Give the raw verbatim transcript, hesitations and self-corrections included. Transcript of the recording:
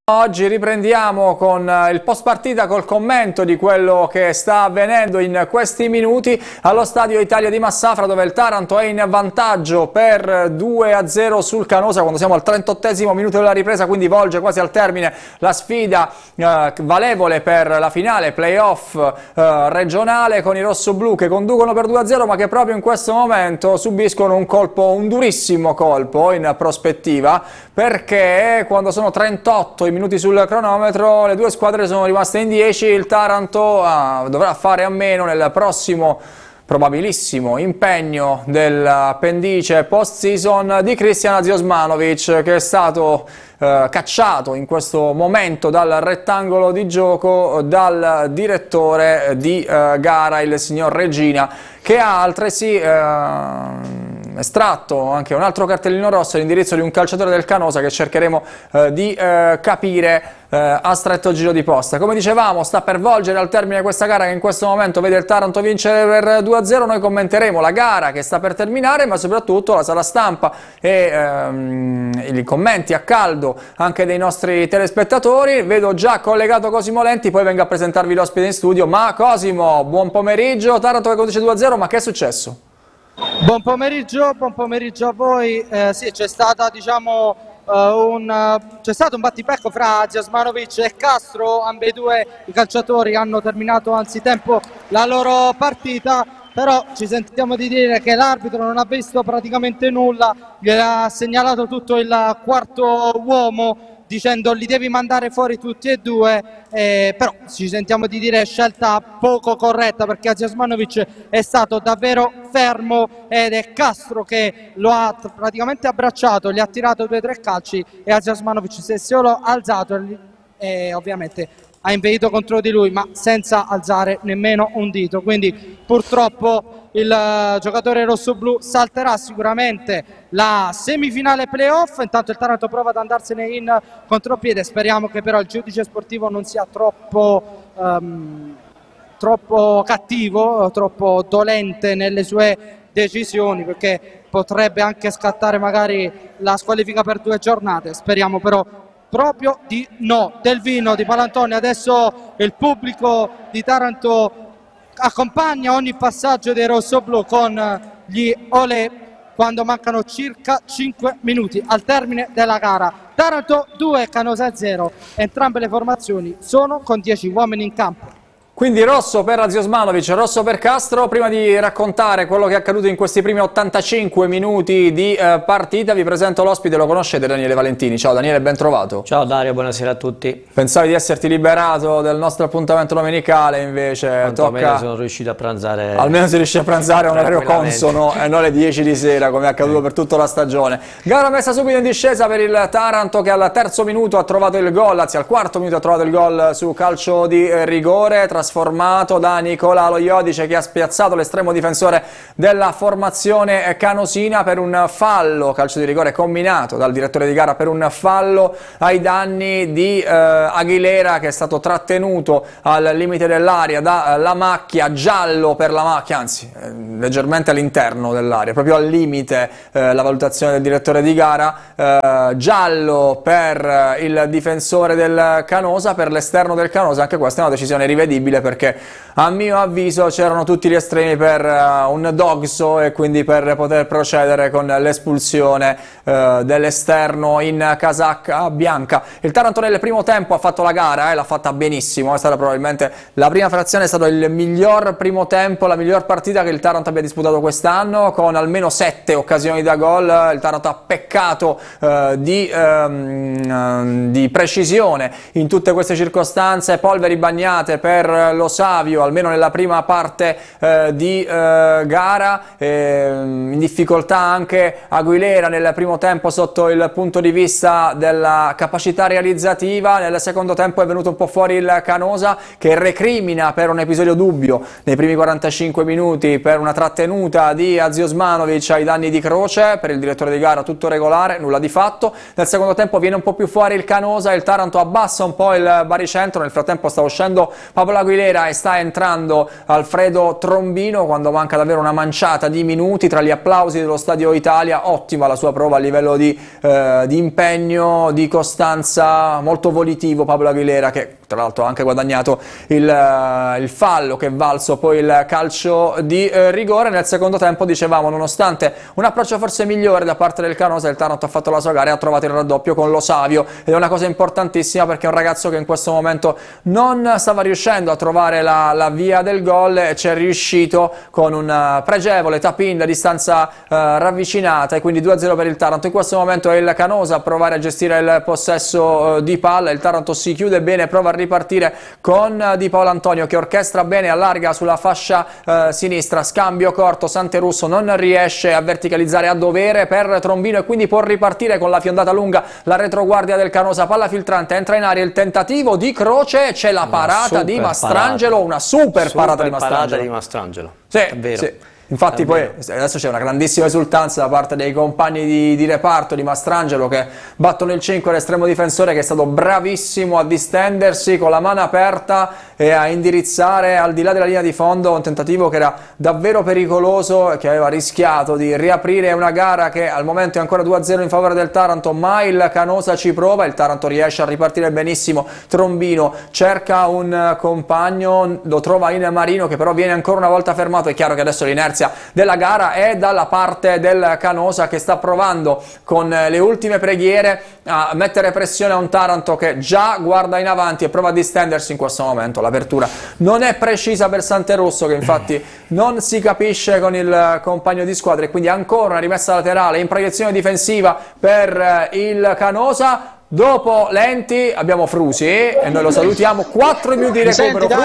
Oggi riprendiamo con il post partita col commento di quello che sta avvenendo in questi minuti allo Stadio Italia di Massafra, dove il Taranto è in vantaggio per due a zero sul Canosa quando siamo al trentottesimo minuto della ripresa, quindi volge quasi al termine la sfida eh, valevole per la finale playoff eh, regionale, con i rossoblù che conducono per due a zero ma che proprio in questo momento subiscono un colpo, un durissimo colpo in prospettiva, perché quando sono trentotto i minuti sul cronometro le due squadre sono rimaste in dieci. Il Taranto ah, dovrà fare a meno nel prossimo probabilissimo impegno dell'appendice post-season di Christian Aziosmanovic, che è stato eh, cacciato in questo momento dal rettangolo di gioco dal direttore di eh, gara, il signor Regina, che ha altresì eh, estratto anche un altro cartellino rosso all'indirizzo di un calciatore del Canosa che cercheremo eh, di eh, capire eh, a stretto giro di posta. Come dicevamo, sta per volgere al termine questa gara che in questo momento vede il Taranto vincere per due a zero. Noi commenteremo la gara che sta per terminare, ma soprattutto la sala stampa e ehm, i commenti a caldo anche dei nostri telespettatori. Vedo già collegato Cosimo Lenti, poi vengo a presentarvi l'ospite in studio. Ma Cosimo, buon pomeriggio. Taranto che conduce due a zero, ma che è successo? Buon pomeriggio, buon pomeriggio a voi. Eh, sì, c'è stata, diciamo, uh, un, uh, c'è stato un battibecco fra Aziosmanovic e Castro. Ambedue i calciatori hanno terminato anzitempo la loro partita, però ci sentiamo di dire che l'arbitro non ha visto praticamente nulla, gli ha segnalato tutto il quarto uomo dicendo li devi mandare fuori tutti e due, eh, però ci sentiamo di dire scelta poco corretta, perché Aziosmanovic è stato davvero fermo ed è Castro che lo ha praticamente abbracciato, gli ha tirato due o tre calci e Aziosmanovic si è solo alzato e, e ovviamente ha impedito contro di lui, ma senza alzare nemmeno un dito. Quindi purtroppo il uh, giocatore rossoblù salterà sicuramente la semifinale playoff. Intanto il Taranto prova ad andarsene in contropiede. Speriamo che però il giudice sportivo non sia troppo, um, troppo cattivo, troppo dolente nelle sue decisioni, perché potrebbe anche scattare magari la squalifica per due giornate. Speriamo però proprio di no. Del vino di Palantonio, adesso il pubblico di Taranto accompagna ogni passaggio dei rossoblù con gli olè quando mancano circa cinque minuti al termine della gara. Taranto due, Canosa zero, entrambe le formazioni sono con dieci uomini in campo. Quindi rosso per Aziosmanovic, rosso per Castro. Prima di raccontare quello che è accaduto in questi primi ottantacinque minuti di eh, partita, vi presento l'ospite, lo conoscete, Daniele Valentini. Ciao Daniele, ben trovato. Ciao Dario, buonasera a tutti. Pensavi di esserti liberato del nostro appuntamento domenicale, invece tocca... Almeno sono riuscito a pranzare. Almeno si riesce a pranzare a un orario consono e non alle dieci di sera come è accaduto per tutta la stagione. Gara messa subito in discesa per il Taranto, che al terzo minuto ha trovato il gol, anzi al quarto minuto ha trovato il gol su calcio di rigore, trasformato da Nicola Lo Iodice, che ha spiazzato l'estremo difensore della formazione canosina per un fallo, calcio di rigore combinato dal direttore di gara per un fallo ai danni di eh, Aguilera, che è stato trattenuto al limite dell'area da eh, la macchia, giallo per la macchia, anzi eh, leggermente all'interno dell'area, proprio al limite eh, la valutazione del direttore di gara, eh, giallo per il difensore del Canosa, per l'esterno del Canosa. Anche questa è una decisione rivedibile, perché a mio avviso c'erano tutti gli estremi per uh, un dogso e quindi per poter procedere con l'espulsione uh, dell'esterno in casacca bianca. Il Taranto nel primo tempo ha fatto la gara e eh, l'ha fatta benissimo, è stata probabilmente la prima frazione, è stato il miglior primo tempo, la miglior partita che il Taranto abbia disputato quest'anno, con almeno sette occasioni da gol. Il Taranto ha peccato uh, di, um, di precisione in tutte queste circostanze, polveri bagnate per lo Savio, almeno nella prima parte eh, di eh, gara, eh, in difficoltà anche Aguilera nel primo tempo sotto il punto di vista della capacità realizzativa. Nel secondo tempo è venuto un po' fuori il Canosa, che recrimina per un episodio dubbio nei primi quarantacinque minuti per una trattenuta di Aziosmanovic ai danni di Croce. Per il direttore di gara tutto regolare, nulla di fatto. Nel secondo tempo viene un po' più fuori il Canosa, il Taranto abbassa un po' il baricentro, nel frattempo sta uscendo Pablo Aguilera Aguilera e sta entrando Alfredo Trombino quando manca davvero una manciata di minuti. Tra gli applausi dello Stadio Italia, ottima la sua prova a livello di, eh, di impegno, di costanza, molto volitivo Pablo Aguilera, che tra l'altro ha anche guadagnato il, uh, il fallo che è valso poi il calcio di uh, rigore. Nel secondo tempo, dicevamo, nonostante un approccio forse migliore da parte del Canosa, il Taranto ha fatto la sua gara e ha trovato il raddoppio con Lo Savio, ed è una cosa importantissima perché è un ragazzo che in questo momento non stava riuscendo a trovare la, la via del gol e ci è riuscito con un uh, pregevole tap-in da distanza uh, ravvicinata, e quindi due a zero per il Taranto. In questo momento è il Canosa a provare a gestire il possesso uh, di palla, il Taranto si chiude bene, prova a ripartire con Di Paolo Antonio che orchestra bene, allarga sulla fascia eh, sinistra, scambio corto, Santerusso non riesce a verticalizzare a dovere per Trombino e quindi può ripartire con la fiondata lunga la retroguardia del Canosa, palla filtrante, entra in aria il tentativo di croce, c'è la parata di Mastrangelo, parata. una super, super parata di Mastrangelo. Parata di Mastrangelo. Sì, Davvero. Sì. Infatti poi adesso c'è una grandissima esultanza da parte dei compagni di, di reparto di Mastrangelo che battono il cinque, l'estremo difensore che è stato bravissimo a distendersi con la mano aperta e a indirizzare al di là della linea di fondo un tentativo che era davvero pericoloso e che aveva rischiato di riaprire una gara che al momento è ancora due a zero in favore del Taranto, ma il Canosa ci prova, il Taranto riesce a ripartire benissimo, Trombino cerca un compagno, lo trova in Marino che però viene ancora una volta fermato. È chiaro che adesso l'inerzia della gara è dalla parte del Canosa che sta provando con le ultime preghiere a mettere pressione a un Taranto che già guarda in avanti e prova a distendersi in questo momento. L'apertura non è precisa per Santerusso che infatti non si capisce con il compagno di squadra e quindi ancora una rimessa laterale in proiezione difensiva per il Canosa. Dopo Lenti abbiamo Frusi e noi lo salutiamo, quattro minuti di recupero.